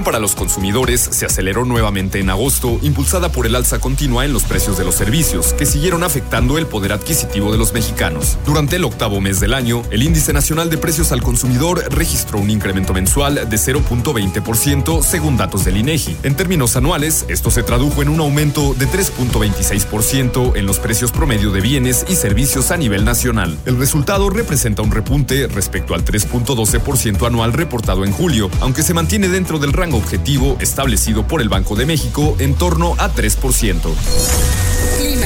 para los consumidores se aceleró nuevamente en agosto, impulsada por el alza continua en los precios de los servicios, que siguieron afectando el poder adquisitivo de los mexicanos. Durante el octavo mes del año, el Índice Nacional de Precios al Consumidor registró un incremento mensual de 0.20% según datos del INEGI. En términos anuales, esto se tradujo en un aumento de 3.26% en los precios promedio de bienes y servicios a nivel nacional. El resultado representa un repunte respecto al 3.12% anual reportado en julio, aunque se mantiene dentro del rango objetivo establecido por el Banco de México en torno a 3%. Clima.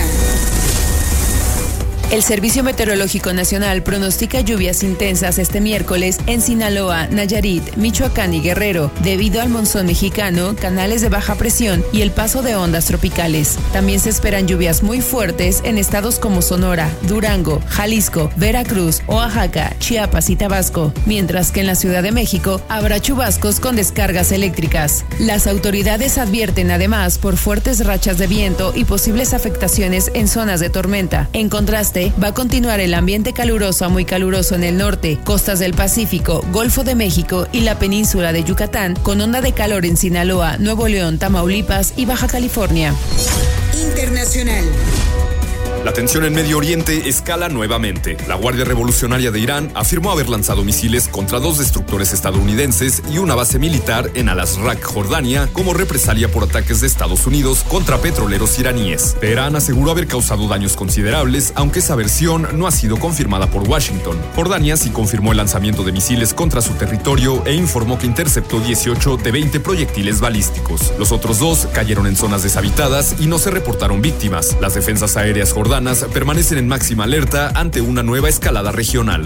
El Servicio Meteorológico Nacional pronostica lluvias intensas este miércoles en Sinaloa, Nayarit, Michoacán y Guerrero, debido al monzón mexicano, canales de baja presión y el paso de ondas tropicales. También se esperan lluvias muy fuertes en estados como Sonora, Durango, Jalisco, Veracruz, Oaxaca, Chiapas y Tabasco, mientras que en la Ciudad de México habrá chubascos con descargas eléctricas. Las autoridades advierten además por fuertes rachas de viento y posibles afectaciones en zonas de tormenta. En contraste, va a continuar el ambiente caluroso a muy caluroso en el norte, costas del Pacífico, Golfo de México y la península de Yucatán, con onda de calor en Sinaloa, Nuevo León, Tamaulipas y Baja California. Internacional. La tensión en Medio Oriente escala nuevamente. La Guardia Revolucionaria de Irán afirmó haber lanzado misiles contra 2 destructores estadounidenses y una base militar en Al-Azraq, Jordania, como represalia por ataques de Estados Unidos contra petroleros iraníes. Teherán aseguró haber causado daños considerables, aunque esa versión no ha sido confirmada por Washington. Jordania sí confirmó el lanzamiento de misiles contra su territorio e informó que interceptó 18 de 20 proyectiles balísticos. Los otros 2 cayeron en zonas deshabitadas y no se reportaron víctimas. Las defensas aéreas jordanas permanecen en máxima alerta ante una nueva escalada regional.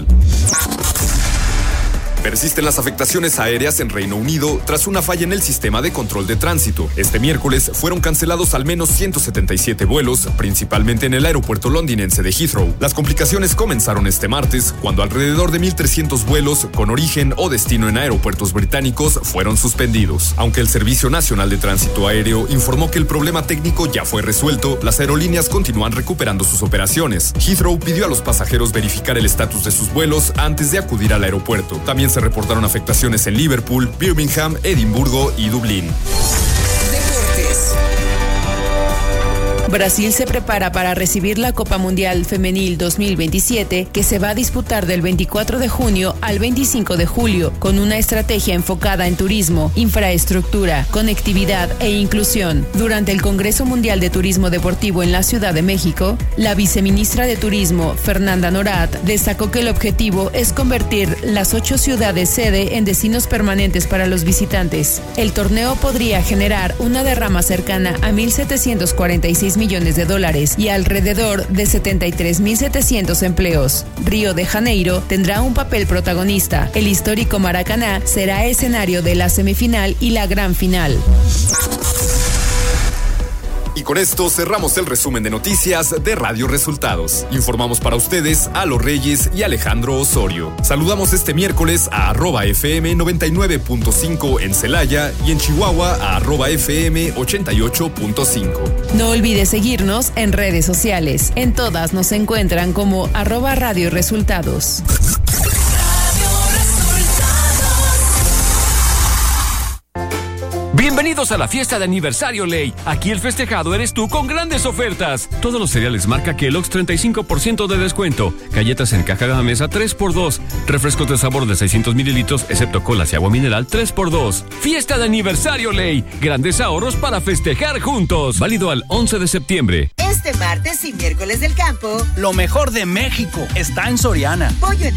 Persisten las afectaciones aéreas en Reino Unido tras una falla en el sistema de control de tránsito. Este miércoles fueron cancelados al menos 177 vuelos, principalmente en el aeropuerto londinense de Heathrow. Las complicaciones comenzaron este martes, cuando alrededor de 1.300 vuelos con origen o destino en aeropuertos británicos fueron suspendidos. Aunque el Servicio Nacional de Tránsito Aéreo informó que el problema técnico ya fue resuelto, las aerolíneas continúan recuperando sus operaciones. Heathrow pidió a los pasajeros verificar el estatus de sus vuelos antes de acudir al aeropuerto. También se reportaron afectaciones en Liverpool, Birmingham, Edimburgo y Dublín. Deportes. Brasil se prepara para recibir la Copa Mundial Femenil 2027, que se va a disputar del 24 de junio al 25 de julio, con una estrategia enfocada en turismo, infraestructura, conectividad e inclusión. Durante el Congreso Mundial de Turismo Deportivo en la Ciudad de México, la viceministra de Turismo, Fernanda Norat, destacó que el objetivo es convertir las 8 ciudades sede en destinos permanentes para los visitantes. El torneo podría generar una derrama cercana a 1.746 millones de dólares y alrededor de 73.700 empleos. Río de Janeiro tendrá un papel protagonista. El histórico Maracaná será escenario de la semifinal y la gran final. Y con esto cerramos el resumen de noticias de Radio Resultados. Informamos para ustedes a Los Reyes y Alejandro Osorio. Saludamos este miércoles a @FM 99.5 en Celaya y en Chihuahua a @FM 88.5. No olvides seguirnos en redes sociales. En todas nos encuentran como @Radio Resultados. Bienvenidos a la fiesta de aniversario Ley. Aquí el festejado eres tú con grandes ofertas. Todos los cereales marca Kellogg's 35% de descuento. Galletas en caja Gamesa 3x2. Refrescos de sabor de 600 mililitros, excepto colas y agua mineral 3x2. Fiesta de aniversario Ley. Grandes ahorros para festejar juntos. Válido al 11 de septiembre. Este martes y miércoles del campo, lo mejor de México está en Soriana. pollo